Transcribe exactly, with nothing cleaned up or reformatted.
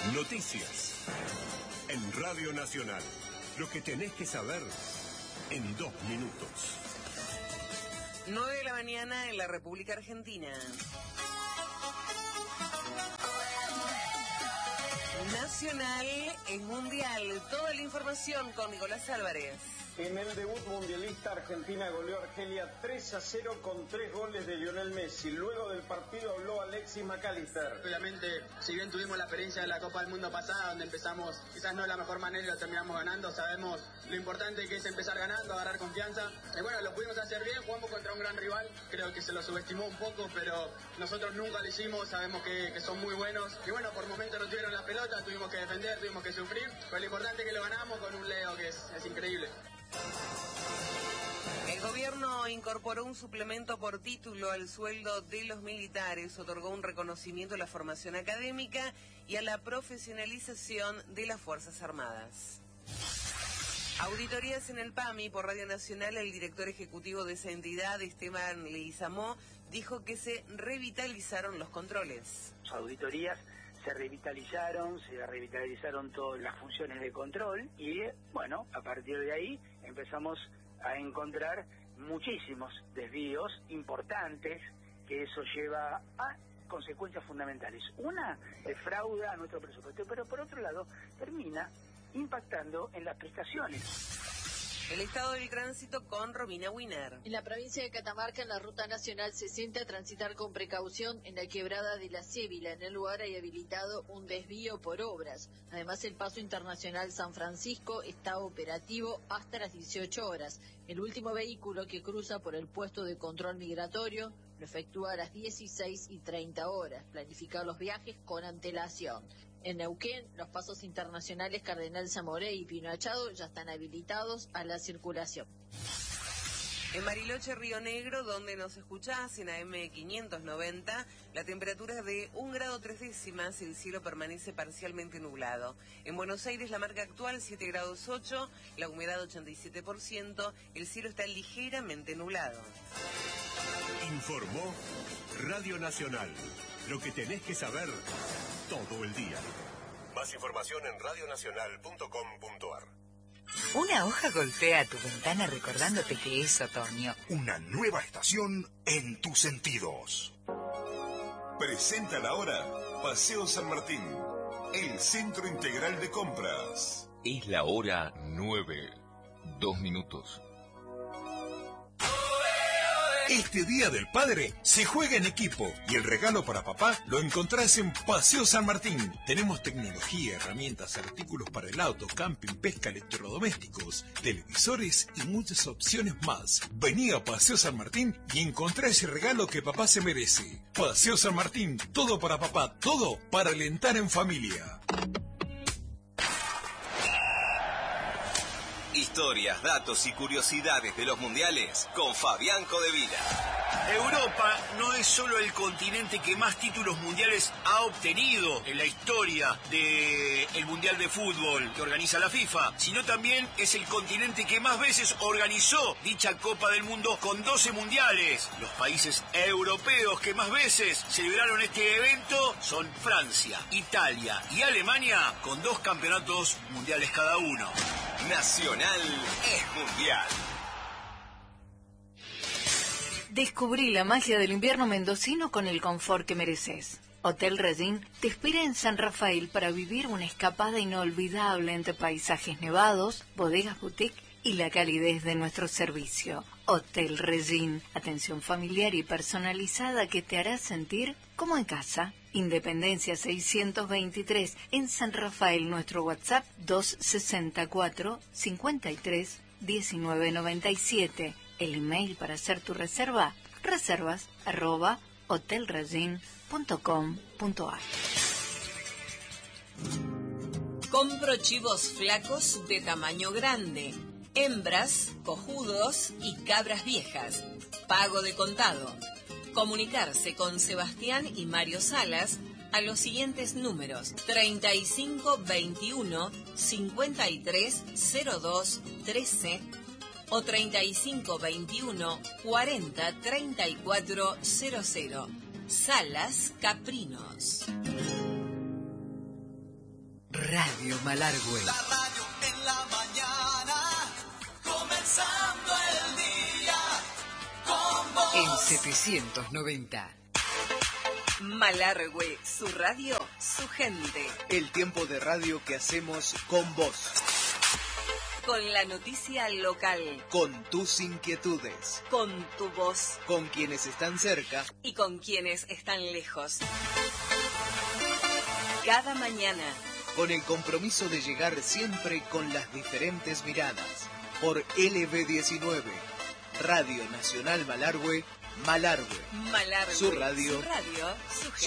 Noticias. En Radio Nacional. Lo que tenés que saber en dos minutos. nueve de la mañana en la República Argentina. Nacional es mundial. Toda la información con Nicolás Álvarez. En el debut mundialista, Argentina goleó a Argelia tres a cero con tres goles de Lionel Messi. Luego del partido habló Alexis McAllister. Obviamente, si bien tuvimos la experiencia de la Copa del Mundo pasada, donde empezamos quizás no de la mejor manera y lo terminamos ganando, sabemos lo importante que es empezar ganando, agarrar confianza. Y bueno, lo pudimos hacer bien, jugamos contra un gran rival, creo que se lo subestimó un poco, pero nosotros nunca lo hicimos, sabemos que, que son muy buenos. Y bueno, por momentos no tuvieron la pelota, tuvimos que defender, tuvimos que sufrir, pero lo importante es que lo ganamos con un Leo que es, es increíble. El gobierno incorporó un suplemento por título al sueldo de los militares, otorgó un reconocimiento a la formación académica y a la profesionalización de las Fuerzas Armadas. Auditorías en el P A M I por Radio Nacional. El director ejecutivo de esa entidad, Esteban Leguizamó, dijo que se revitalizaron los controles. Auditorías se revitalizaron, se revitalizaron todas las funciones de control y, bueno, a partir de ahí empezamos a encontrar muchísimos desvíos importantes, que eso lleva a consecuencias fundamentales. Una, defrauda a nuestro presupuesto, pero por otro lado termina impactando en las prestaciones. El estado del tránsito con Romina Winer. En la provincia de Catamarca, en la ruta nacional sesenta, a transitar con precaución en la quebrada de la Cébila. En el lugar hay habilitado un desvío por obras. Además, el paso internacional San Francisco está operativo hasta las dieciocho horas. El último vehículo que cruza por el puesto de control migratorio lo efectúa a las dieciséis y treinta horas. Planificar los viajes con antelación. En Neuquén, los pasos internacionales Cardenal Zamoré y Pino Achado ya están habilitados a la circulación. En Bariloche, Río Negro, donde nos escuchás en A M quinientos noventa, la temperatura es de un grado tres décimas, el cielo permanece parcialmente nublado. En Buenos Aires, la marca actual siete grados ocho, la humedad ochenta y siete por ciento, el cielo está ligeramente nublado. Informó Radio Nacional. Lo que tenés que saber todo el día. Más información en radionacional punto com punto ar. Una hoja golpea a tu ventana recordándote que es otoño. Una nueva estación en tus sentidos. Presenta la hora Paseo San Martín, el centro integral de compras. Es la hora nueve, dos minutos. Este Día del Padre se juega en equipo y el regalo para papá lo encontrás en Paseo San Martín. Tenemos tecnología, herramientas, artículos para el auto, camping, pesca, electrodomésticos, televisores y muchas opciones más. Vení a Paseo San Martín y encontrá ese regalo que papá se merece. Paseo San Martín, todo para papá, todo para alentar en familia. Historias, datos y curiosidades de los mundiales con Fabián Codevila. Europa no es solo el continente que más títulos mundiales ha obtenido en la historia del Mundial de Fútbol que organiza la FIFA, sino también es el continente que más veces organizó dicha Copa del Mundo con doce mundiales. Los países europeos que más veces celebraron este evento son Francia, Italia y Alemania, con dos campeonatos mundiales cada uno. Nacional es mundial. Descubrí la magia del invierno mendocino con el confort que mereces. Hotel Regín te espera en San Rafael para vivir una escapada inolvidable entre paisajes nevados, bodegas boutique y la calidez de nuestro servicio. Hotel Regín, atención familiar y personalizada que te hará sentir como en casa. Independencia seiscientos veintitrés en San Rafael. Nuestro WhatsApp dos sesenta y cuatro, cincuenta y tres, diecinueve noventa y siete. El email para hacer tu reserva, reservas arroba hotelregin punto com punto ar. Compro chivos flacos de tamaño grande, hembras, cojudos y cabras viejas. Pago de contado. Comunicarse con Sebastián y Mario Salas a los siguientes números: treinta y cinco veintiuno, cincuenta y tres cero dos trece o treinta y cinco veintiuno, cuarenta treinta y cuatro cero. Salas Caprinos. Radio Malargüe. La radio en la mañana, comenzando el día con vos. En setecientos noventa. Malargüe, su radio, su gente. El tiempo de radio que hacemos con vos. Con la noticia local. Con tus inquietudes. Con tu voz. Con quienes están cerca. Y con quienes están lejos. Cada mañana. Con el compromiso de llegar siempre con las diferentes miradas. Por L B diecinueve. Radio Nacional Malargüe. Malargüe. Malargüe. Su radio. Su radio. Su